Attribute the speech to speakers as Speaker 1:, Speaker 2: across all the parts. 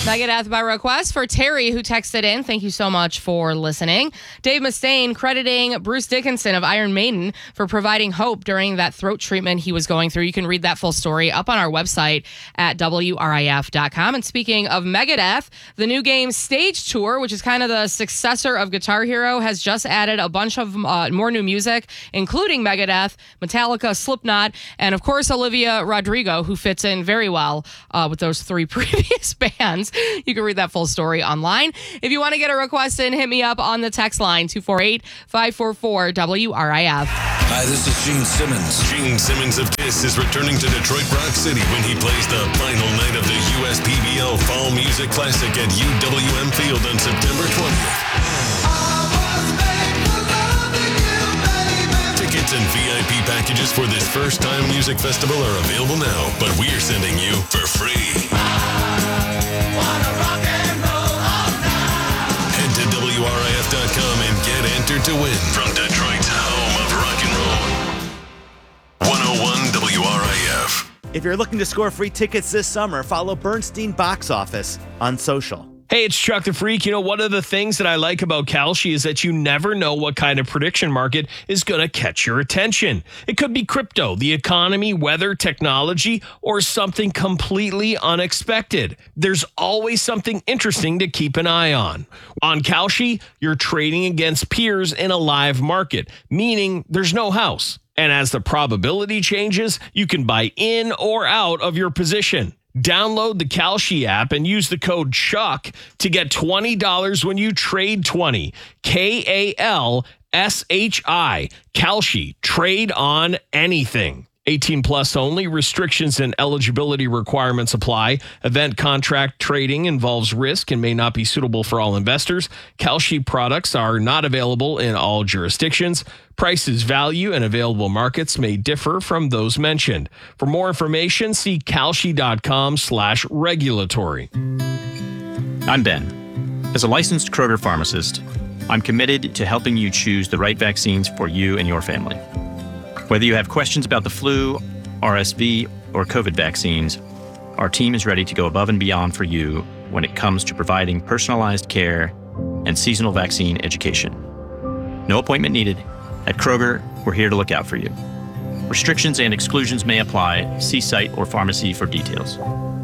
Speaker 1: Megadeth by request for Terry, who texted in. Thank you so much for listening. Dave Mustaine crediting Bruce Dickinson of Iron Maiden for providing hope during that throat treatment he was going through. You can read that full story up on our website at WRIF.com. And speaking of Megadeth, the new game Stage Tour, which is kind of the successor of Guitar Hero, has just added a bunch of more new music, including Megadeth, Metallica, Slipknot, and of course Olivia Rodrigo, who fits in very well with those three previous bands. You can read that full story online. If you want to get a request in, hit me up on the text line 248-544-WRIF.
Speaker 2: Hi, this is Gene Simmons.
Speaker 3: Gene Simmons of KISS is returning to Detroit Rock City when he plays the final night of the USPBL Fall Music Classic at UWM Field on September 20th. Tickets and VIP packages for this first-time music festival are available now, but we're sending you for free. Head to WRIF.com and get entered to win from Detroit's home of rock and roll. 101 WRIF.
Speaker 4: If you're looking to score free tickets this summer, follow Bernstein Box Office on social.
Speaker 5: Hey, it's Chuck the Freak. You know, one of the things that I like about Kalshi is that you never know what kind of prediction market is going to catch your attention. It could be crypto, the economy, weather, technology, or something completely unexpected. There's always something interesting to keep an eye on. On Kalshi, you're trading against peers in a live market, meaning there's no house. And as the probability changes, you can buy in or out of your position. Download the Kalshi app and use the code CHUCK to get $20 when you trade 20. KALSHI. Kalshi. Trade on anything. 18 plus only. Restrictions and eligibility requirements apply. Event contract trading involves risk and may not be suitable for all investors. Kalshi products are not available in all jurisdictions. Prices, value, and available markets may differ from those mentioned. For more information, see kalshi.com/regulatory.
Speaker 6: I'm Ben. As a licensed Kroger pharmacist, I'm committed to helping you choose the right vaccines for you and your family. Whether you have questions about the flu, RSV, or COVID vaccines, our team is ready to go above and beyond for you when it comes to providing personalized care and seasonal vaccine education. No appointment needed. At Kroger, we're here to look out for you. Restrictions and exclusions may apply. See site or pharmacy for details.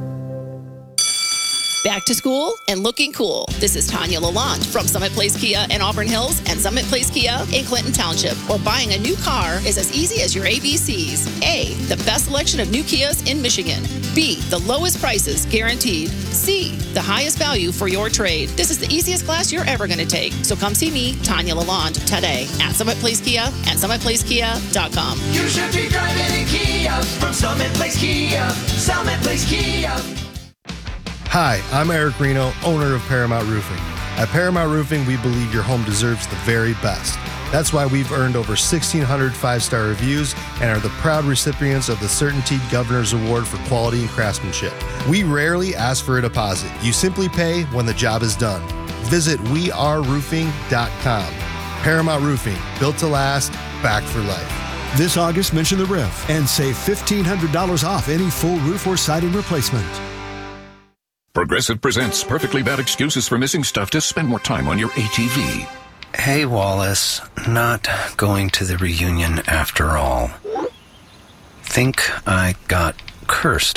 Speaker 7: Back to school and looking cool. This is Tanya Lalonde from Summit Place Kia in Auburn Hills and Summit Place Kia in Clinton Township, where buying a new car is as easy as your ABCs. A, the best selection of new Kias in Michigan. B, the lowest prices guaranteed. C, the highest value for your trade. This is the easiest class you're ever going to take. So come see me, Tanya Lalonde, today at Summit Place Kia and SummitPlaceKia.com.
Speaker 8: You should be driving a Kia from Summit Place Kia. Summit Place Kia.
Speaker 9: Hi, I'm Eric Reno, owner of Paramount Roofing. At Paramount Roofing, we believe your home deserves the very best. That's why we've earned over 1,600 five-star reviews and are the proud recipients of the CertainTeed Governor's Award for Quality and Craftsmanship. We rarely ask for a deposit. You simply pay when the job is done. Visit weareroofing.com. Paramount Roofing, built to last, back for life.
Speaker 10: This August, mention the RIF and save $1,500 off any full roof or siding replacement.
Speaker 11: Progressive presents Perfectly Bad Excuses for Missing Stuff to Spend More Time on Your ATV.
Speaker 12: Hey, Wallace. Not going to the reunion after all. Think I got cursed.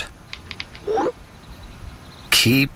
Speaker 12: Keep,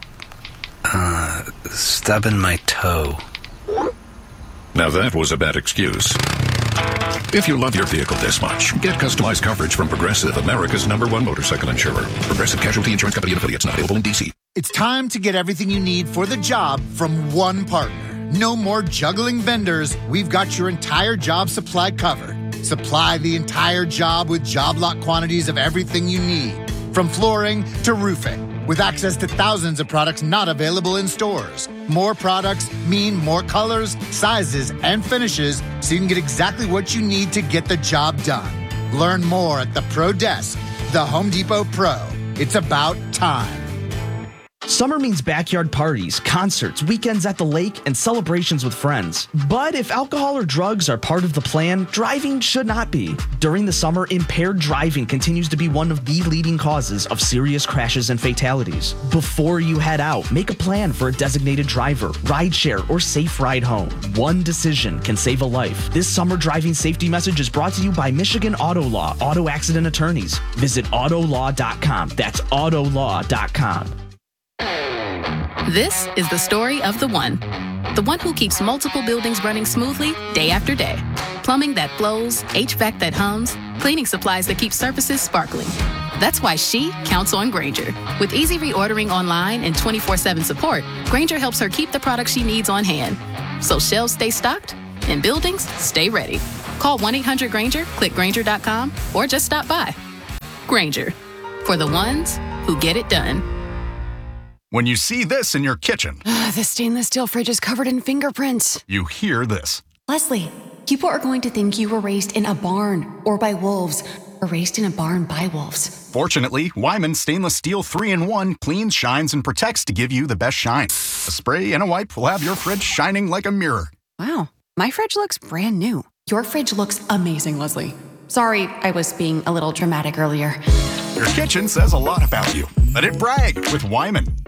Speaker 12: stubbing my toe.
Speaker 11: Now that was a bad excuse. If you love your vehicle this much, get customized coverage from Progressive, America's #1 motorcycle insurer. Progressive Casualty Insurance Company and affiliates, not available in D.C.
Speaker 13: It's time to get everything you need for the job from one partner. No more juggling vendors. We've got your entire job supply covered. Supply the entire job with job lot quantities of everything you need, from flooring to roofing, with access to thousands of products not available in stores. More products mean more colors, sizes, and finishes, so you can get exactly what you need to get the job done. Learn more at the Pro Desk, the Home Depot Pro. It's about time.
Speaker 14: Summer means backyard parties, concerts, weekends at the lake, and celebrations with friends. But if alcohol or drugs are part of the plan, driving should not be. During the summer, impaired driving continues to be one of the leading causes of serious crashes and fatalities. Before you head out, make a plan for a designated driver, rideshare, or safe ride home. One decision can save a life. This summer driving safety message is brought to you by Michigan Auto Law, Auto Accident Attorneys. Visit autolaw.com. That's autolaw.com.
Speaker 7: This is the story of the one who keeps multiple buildings running smoothly day after day. Plumbing that flows, HVAC that hums, cleaning supplies that keep surfaces sparkling. That's why she counts on Grainger. With easy reordering online and 24/7 support, Grainger helps her keep the products she needs on hand. So shelves stay stocked and buildings stay ready. Call 1-800-GRAINGER, click Grainger.com, or just stop by. Grainger, for the ones who get it done.
Speaker 15: When you see this in your kitchen,
Speaker 16: The stainless steel fridge is covered in fingerprints.
Speaker 15: you hear this.
Speaker 16: Leslie, people are going to think you were raised in a barn or by wolves, or raised in a barn by wolves.
Speaker 15: Fortunately, Wyman Stainless Steel 3-in-1 cleans, shines, and protects to give you the best shine. A spray and a wipe will have your fridge shining like a mirror.
Speaker 16: Wow, my fridge looks brand new. Your fridge looks amazing, Leslie. Sorry, I was being a little dramatic earlier.
Speaker 15: Your kitchen says a lot about you. Let it brag with Wyman.